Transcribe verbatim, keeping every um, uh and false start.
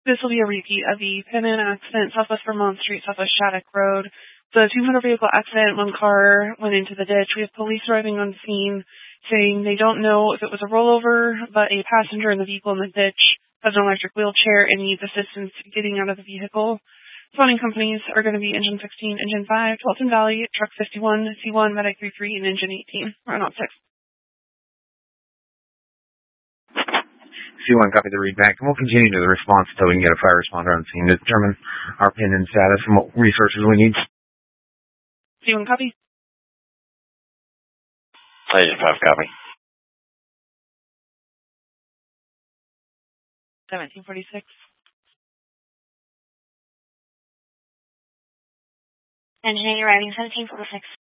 This will be a repeat of the Penn accident, Southwest Vermont Street, Southwest Shattuck Road. The two hundred vehicle accident, one car went into the ditch. We have police arriving on scene saying they don't know if it was a rollover, but a passenger in the vehicle in the ditch has an electric wheelchair and needs assistance getting out of the vehicle. Spawning companies are going to be Engine sixteen, Engine five, Twelton Valley, Truck fifty-one, C one, Medic thirty-three, and Engine eighteen. Run out six. C one, copy the read back, and we'll continue to the response until we can get a fire responder on scene to determine our pin and status and what resources we need. C one, copy. Agent five, copy. seventeen forty-six. Engine eight arriving, seventeen forty-six.